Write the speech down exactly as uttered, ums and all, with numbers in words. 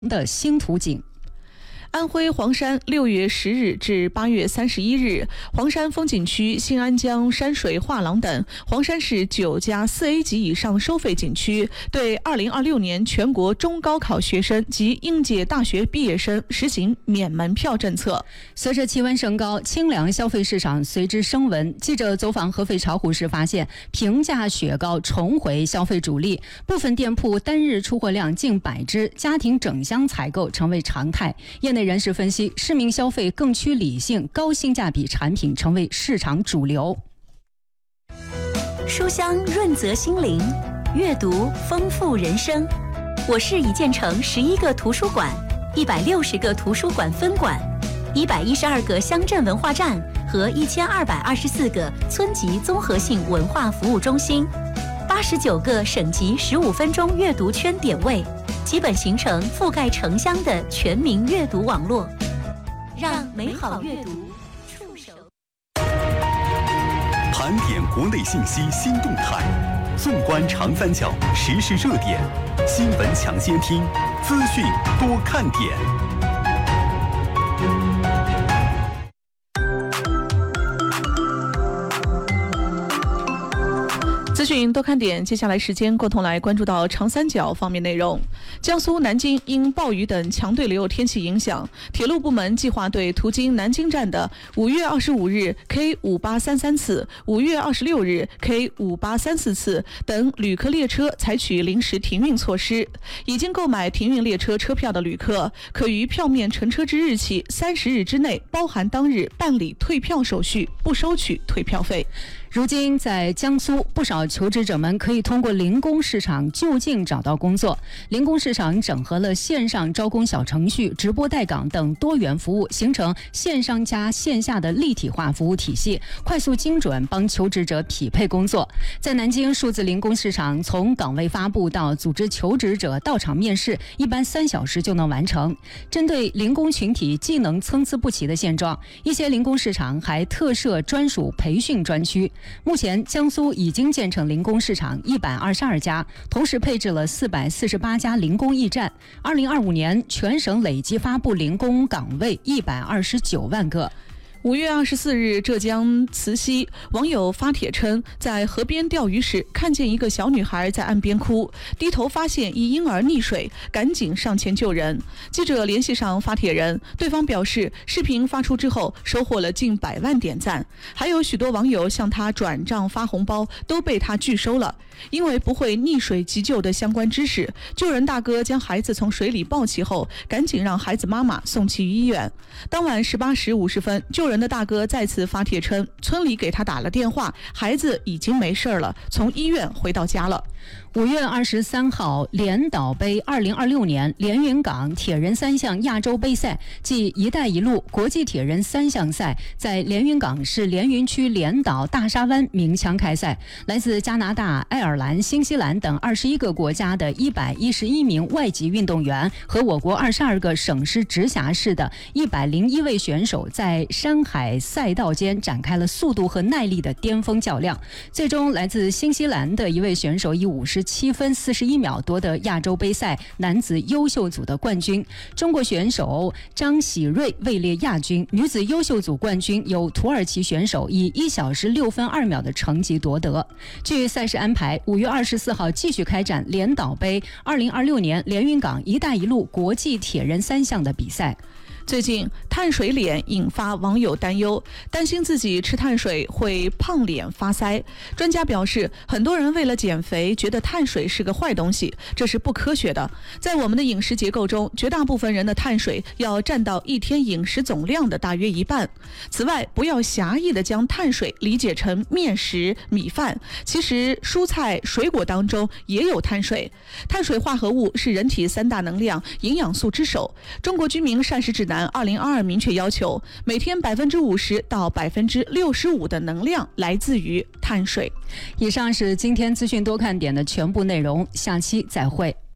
的新图景。 安徽黄山六月十日至八月三十一日，黄山风景区、新安江山水画廊等黄山市九家四 A 级以上收费景区对二零二六年全国中高考学生及应届大学毕业生实行免门票政策。 随着气温升高，清凉消费市场随之升温。记者走访合肥巢湖时发现，平价雪糕重回消费主力，部分店铺单日出货量近百只，家庭整箱采购成为常态。业内人士分析，市民消费更趋理性，高性价比产品成为市场主流。 书香润泽心灵，阅读丰富人生。我市已建成十一个图书馆，一百六十个图书馆分馆，一百一十二个乡镇文化站和一千二百二十四个村级综合性文化服务中心，八十九个省级十五分钟阅读圈点位，基本形成覆盖城乡的全民阅读网络，让美好阅读触手。 盘点国内信息新动态，纵观长三角时事热点，新闻抢先听，资讯多看点。 资讯多看点，接下来时间共同来关注到长三角方面内容。江苏南京因暴雨等强对流天气影响，铁路部门计划对途经南京站的五月二十五日 K 五八三三次、五月二十六日 K 五八三四次等旅客列车采取临时停运措施。已经购买停运列车车票的旅客，可于票面乘车之日起三十日之内，包含当日办理退票手续，不收取退票费。 如今在江苏，不少求职者们可以通过零工市场就近找到工作。零工市场整合了线上招工小程序、直播带岗等多元服务，形成线上加线下的立体化服务体系，快速精准帮求职者匹配工作。在南京，数字零工市场从岗位发布到组织求职者到场面试，一般三小时就能完成。针对零工群体技能参差不齐的现状，一些零工市场还特设专属培训专区。目前，江苏已经建成零工市场一百二十二家，同时配置了四百四十八家零工驿站。二零二五年，全省累计发布零工岗位一百二十九万个。 五月二十四日，浙江慈溪网友发帖称，在河边钓鱼时看见一个小女孩在岸边哭，低头发现一婴儿溺水，赶紧上前救人。记者联系上发帖人，对方表示视频发出之后收获了近百万点赞，还有许多网友向他转账发红包，都被他拒收了。因为不会溺水急救的相关知识，救人大哥将孩子从水里抱起后，赶紧让孩子妈妈送去医院。当晚十八时五十分，救人的大哥再次发帖称，村里给他打了电话，孩子已经没事了，从医院回到家了。 五月二十三号，连岛杯二零二六年连云港铁人三项亚洲杯赛暨“一带一路”国际铁人三项赛在连云港市连云区连岛大沙湾鸣枪开赛。来自加拿大、爱尔兰、新西兰等二十一个国家的一百一十一名外籍运动员和我国二十二个省市直辖市的一百零一位选手在山海赛道间展开了速度和耐力的巅峰较量。最终，来自新西兰的一位选手以五十七分四十一秒夺得亚洲杯赛男子优秀组的冠军。中国选手张喜瑞位列亚军，女子优秀组冠军由土耳其选手以一小时六分二秒的成绩夺得。据赛事安排，五月二十四号继续开展连岛杯二零二六年连云港“一带一路”国际铁人三项的比赛。 最近碳水脸引发网友担忧，担心自己吃碳水会胖脸发腮。专家表示，很多人为了减肥觉得碳水是个坏东西，这是不科学的。在我们的饮食结构中，绝大部分人的碳水要占到一天饮食总量的大约一半。此外，不要狭义地将碳水理解成面食、米饭，其实蔬菜、水果当中也有碳水。碳水化合物是人体三大能量营养素之首。中国居民膳食指南二零二二明确要求，每天百分之五十到百分之六十五的能量来自于碳水。 以上是今天资讯多看点的全部内容，下期再会。